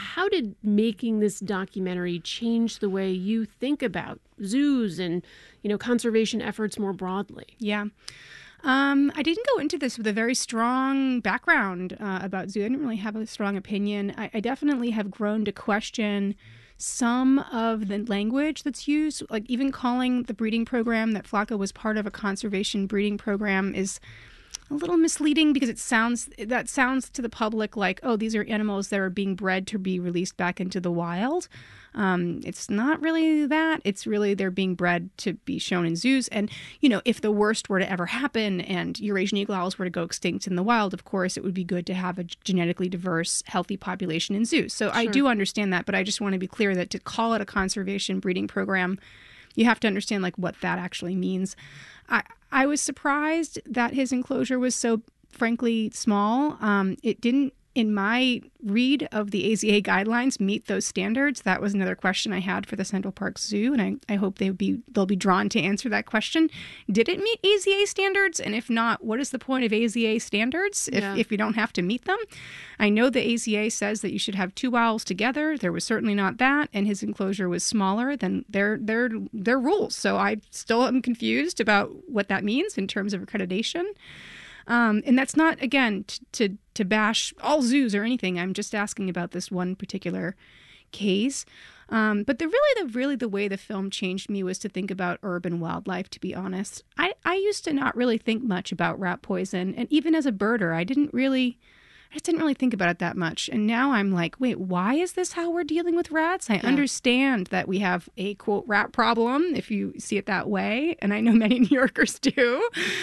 how did making this documentary change the way you think about zoos and, conservation efforts more broadly? Yeah. I didn't go into this with a very strong background about zoo. I didn't really have a strong opinion. I definitely have grown to question some of the language that's used, like even calling the breeding program that Flaco was part of a conservation breeding program is a little misleading because it sounds to the public like, oh, these are animals that are being bred to be released back into the wild. It's not really that. It's really they're being bred to be shown in zoos. And, if the worst were to ever happen and Eurasian eagle owls were to go extinct in the wild, of course, it would be good to have a genetically diverse, healthy population in zoos. So sure. I do understand that, but I just want to be clear that to call it a conservation breeding program, you have to understand what that actually means. I was surprised that his enclosure was so, frankly, small. It didn't, in my read of the AZA guidelines, meet those standards. That was another question I had for the Central Park Zoo, and I hope they'll be drawn to answer that question. Did it meet AZA standards? And if not, what is the point of AZA standards if you don't have to meet them? I know the AZA says that you should have 2 owls together. There was certainly not that, and his enclosure was smaller than their rules. So I still am confused about what that means in terms of accreditation. And that's not, again, to bash all zoos or anything. I'm just asking about this one particular case. But the way the film changed me was to think about urban wildlife, to be honest. I used to not really think much about rat poison. And even as a birder, I just didn't really think about it that much. And now I'm like, wait, why is this how we're dealing with rats? I understand that we have a, quote, rat problem, if you see it that way. And I know many New Yorkers do.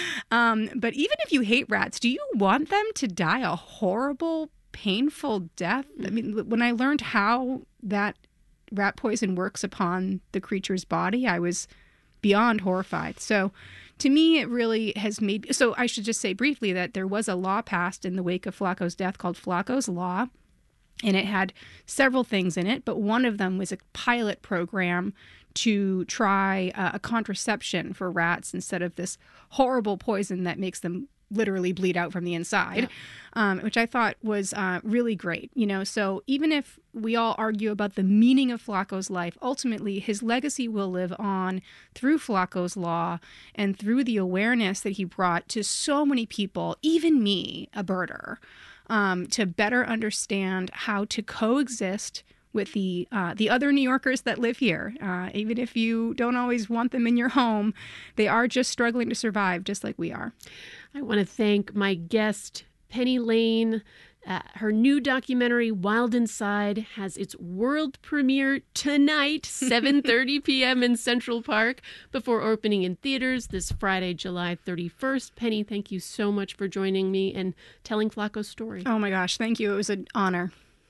But even if you hate rats, do you want them to die a horrible, painful death? I mean, when I learned how that rat poison works upon the creature's body, I was beyond horrified. So to me, it really has made... So I should just say briefly that there was a law passed in the wake of Flaco's death called Flaco's Law, and it had several things in it, but one of them was a pilot program to try a contraception for rats instead of this horrible poison that makes them literally bleed out from the inside, which I thought was really great. So even if we all argue about the meaning of Flaco's life, ultimately his legacy will live on through Flaco's Law and through the awareness that he brought to so many people, even me, a birder, to better understand how to coexist with the other New Yorkers that live here. Even if you don't always want them in your home, they are just struggling to survive just like we are. I want to thank my guest, Penny Lane. Her new documentary, Wild Inside, has its world premiere tonight, 7:30 p.m. in Central Park, before opening in theaters this Friday, July 31st. Penny, thank you so much for joining me and telling Flaco's story. Oh my gosh, thank you. It was an honor.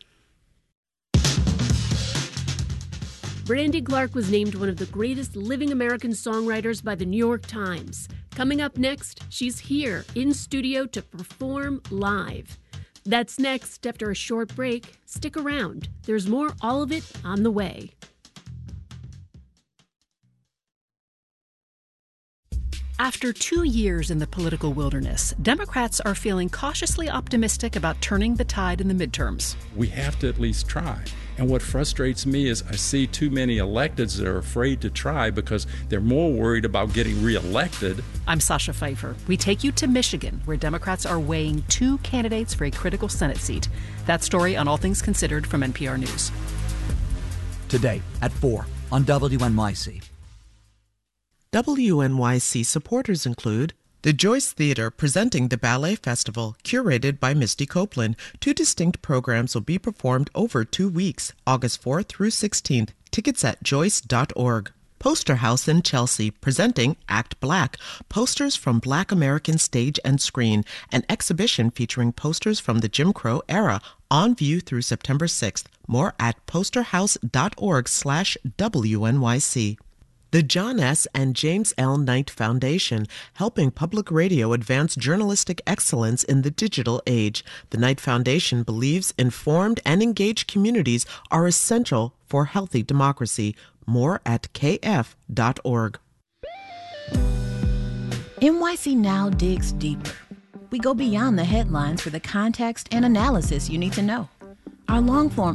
Brandy Clark was named one of the greatest living American songwriters by the New York Times. Coming up next, she's here in studio to perform live. That's next after a short break. Stick around. There's more All of It on the way. After 2 years in the political wilderness, Democrats are feeling cautiously optimistic about turning the tide in the midterms. We have to at least try. And what frustrates me is I see too many electeds that are afraid to try because they're more worried about getting reelected. I'm Sasha Pfeiffer. We take you to Michigan, where Democrats are weighing 2 candidates for a critical Senate seat. That story on All Things Considered from NPR News. Today at 4 on WNYC. WNYC supporters include the Joyce Theater presenting the Ballet Festival, curated by Misty Copeland. 2 distinct programs will be performed over 2 weeks, August 4th through 16th. Tickets at joyce.org. Poster House in Chelsea, presenting Act Black, posters from Black American stage and screen, an exhibition featuring posters from the Jim Crow era, on view through September 6th. More at posterhouse.org/WNYC. The John S. and James L. Knight Foundation, helping public radio advance journalistic excellence in the digital age. The Knight Foundation believes informed and engaged communities are essential for healthy democracy. More at kf.org. NYC Now digs deeper. We go beyond the headlines for the context and analysis you need to know. Our long-form